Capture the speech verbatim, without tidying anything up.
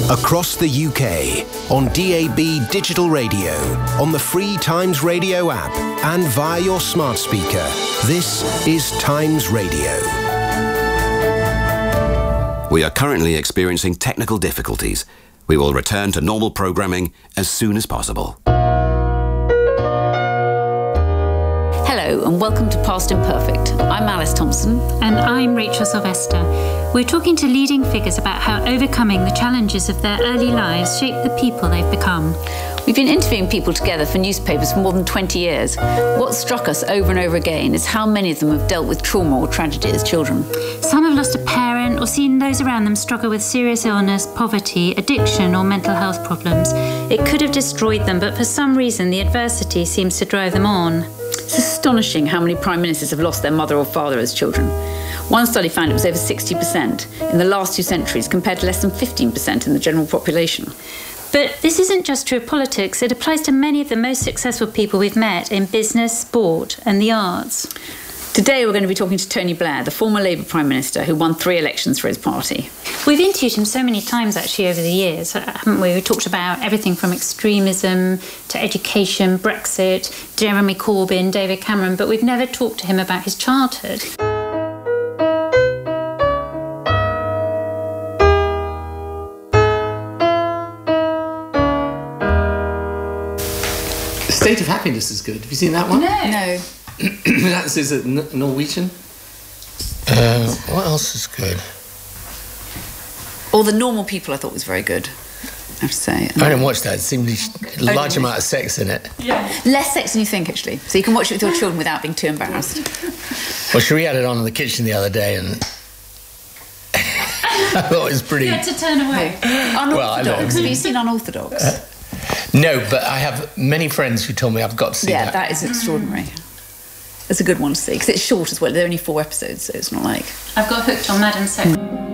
Across the U K, on D A B digital radio, on the free Times Radio app, and via your smart speaker, this is Times Radio. We are currently experiencing technical difficulties. We will return to normal programming as soon as possible. Hello and welcome to Past Imperfect. I'm Alice Thompson. And I'm Rachel Sylvester. We're talking to leading figures about how overcoming the challenges of their early lives shape the people they've become. We've been interviewing people together for newspapers for more than twenty years. What struck us over and over again is how many of them have dealt with trauma or tragedy as children. Some have lost a parent or seen those around them struggle with serious illness, poverty, addiction or mental health problems. It could have destroyed them, but for some reason the adversity seems to drive them on. It's astonishing how many prime ministers have lost their mother or father as children. One study found it was over sixty percent in the last two centuries compared to less than fifteen percent in the general population. But this isn't just true of politics, it applies to many of the most successful people we've met in business, sport and the arts. Today we're going to be talking to Tony Blair, the former Labour Prime Minister who won three elections for his party. We've interviewed him so many times actually over the years, haven't we? We've talked about everything from extremism to education, Brexit, Jeremy Corbyn, David Cameron, but we've never talked to him about his childhood. State of Happiness is good. Have you seen that one? No. No. That's is it Norwegian? Uh, what else is good? Or The Normal People I thought was very good, I have to say. I didn't watch that. It seemed a large amount of sex in it. Yeah. Less sex than you think, actually. So you can watch it with your children without being too embarrassed. Well, Cherie had it on in the kitchen the other day and I thought it was pretty... You had to turn away. Unorthodox. Well, I know. Have you seen Unorthodox? Uh, no, but I have many friends who told me I've got to see yeah, that. Yeah, that is extraordinary. It's a good one to see, because it's short as well. There are only four episodes, so it's not like... I've got hooked on Madam Secretary.